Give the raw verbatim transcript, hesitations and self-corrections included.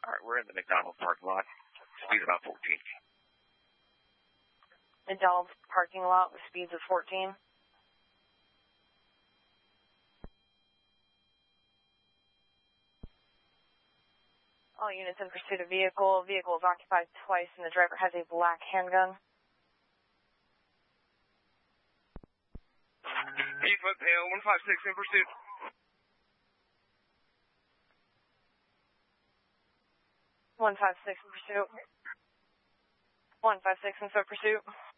All right, we're in the McDonald's parking lot. Speed about fourteen. McDonald's parking lot with speeds of fourteen. All units in pursuit of vehicle. Vehicle is occupied twice and the driver has a black handgun. Eight foot tail, one five six in pursuit. one five six in pursuit. one five six in foot pursuit.